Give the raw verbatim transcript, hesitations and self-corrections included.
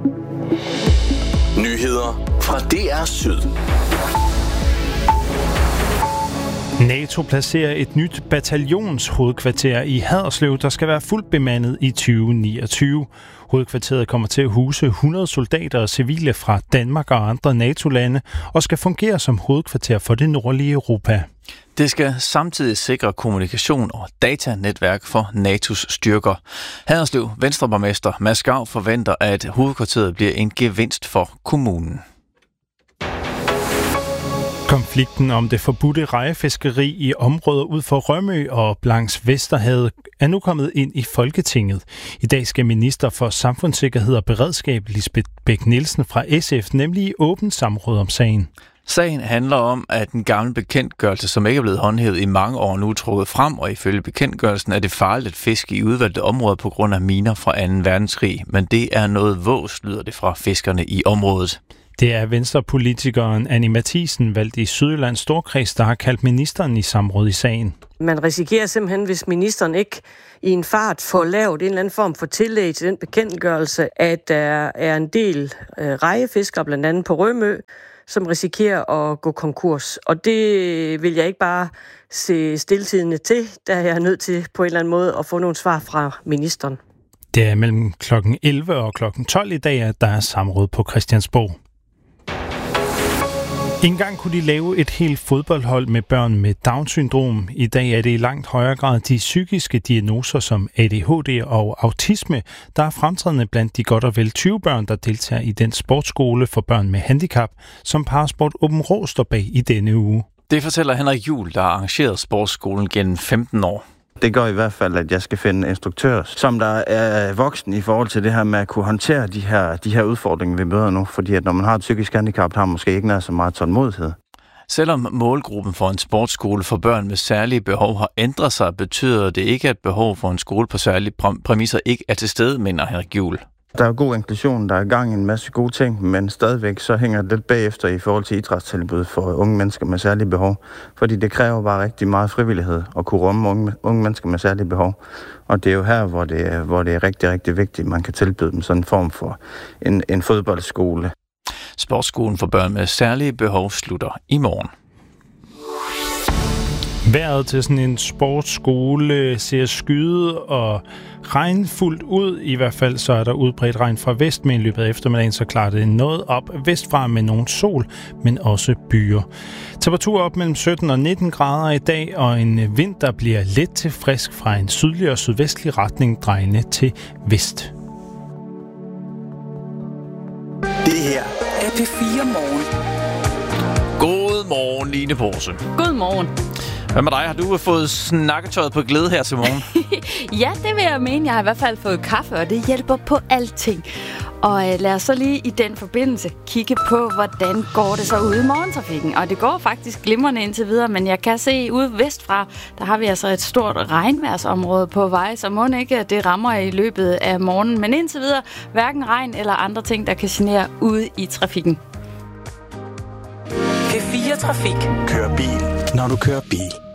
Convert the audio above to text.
Nyheder fra D R Syd. NATO placerer et nyt bataljonshovedkvarter i Haderslev, der skal være fuldt bemandet i tyve niogtyve. Hovedkvarteret kommer til at huse hundrede soldater og civile fra Danmark og andre NATO-lande og skal fungere som hovedkvarter for det nordlige Europa. Det skal samtidig sikre kommunikation og datanetværk for N A T O's styrker. Haderslev Venstreborgmester Mads Gau forventer, at hovedkvarteret bliver en gevinst for kommunen. Konflikten om det forbudte rejefiskeri i områder ud for Rømø og langs Vesterhavet er nu kommet ind i Folketinget. I dag skal minister for samfundssikkerhed og beredskab Lisbeth Bech-Nielsen fra S F nemlig i åbent samråd om sagen. Sagen handler om, at den gamle bekendtgørelse, som ikke er blevet håndhævet i mange år, nu er trukket frem, og ifølge bekendtgørelsen er det farligt at fiske i udvalgte områder på grund af miner fra anden verdenskrig. Men det er noget vås, lyder det fra fiskerne i området. Det er venstrepolitikeren Annie Matthiesen, valgt i Sydjyllands Storkreds, der har kaldt ministeren i samråd i sagen. Man risikerer simpelthen, hvis ministeren ikke i en fart får lavet en eller anden form for tillæg til den bekendtgørelse, at der er en del øh, rejefiskere, blandt andet på Rømø, som risikerer at gå konkurs. Og det vil jeg ikke bare se stiltidende til, da jeg er nødt til på en eller anden måde at få nogle svar fra ministeren. Det er mellem klokken elleve og klokken tolv i dag, at der er samråd på Christiansborg. Engang kunne de lave et helt fodboldhold med børn med Down-syndrom. I dag er det i langt højere grad de psykiske diagnoser som A D H D og autisme, der er fremtrædende blandt de godt og vel tyve børn, der deltager i den sportsskole for børn med handicap, som Parasport Aabenraa står bag i denne uge. Det fortæller Henrik Juhl, der har arrangeret sportsskolen gennem femten år. Det gør i hvert fald, at jeg skal finde en instruktør, som der er voksen i forhold til det her med at kunne håndtere de her, de her udfordringer, vi møder nu. Fordi at når man har et psykisk handicap, har man måske ikke nær så meget tålmodighed. Selvom målgruppen for en sportsskole for børn med særlige behov har ændret sig, betyder det ikke, at behov for en skole på særlige præmisser ikke er til stede, mener Henrik Juhl. Der er god inklusion, der er i gang en masse gode ting, men stadigvæk så hænger det lidt bagefter i forhold til idrætstilbud for unge mennesker med særlige behov. Fordi det kræver bare rigtig meget frivillighed at kunne rumme unge, unge mennesker med særlige behov. Og det er jo her, hvor det er, hvor det er rigtig, rigtig vigtigt, at man kan tilbyde dem sådan en form for en, en fodboldskole. Sportsskolen for børn med særlige behov slutter i morgen. Vejret til sådan en sportsskole ser skyde og regnfuldt ud. I hvert fald så er der udbredt regn fra vest, men i løbet af eftermiddagen så klarer det noget op vestfra med nogle sol, men også byer. Temperatur op mellem sytten og nitten grader i dag, og en vind, der bliver let til frisk fra en sydlig og sydvestlig retning, drejende til vest. Det her er P fire Morgen. God morgen, Line Porse. God morgen. Hvad med dig? Har du fået snakketøjet på glæde her til morgen? Ja, det vil jeg mene. Jeg har i hvert fald fået kaffe, og det hjælper på alting. Og øh, lad os så lige i den forbindelse kigge på, hvordan går det så ude i morgentrafikken. Og det går faktisk glimrende indtil videre, men jeg kan se ude vestfra, der har vi altså et stort regnværsområde på vej, så må ikke det rammer i løbet af morgenen. Men indtil videre, hverken regn eller andre ting, der kan genere ude i trafikken. P fire Trafik. Kør bil, når du kører bil.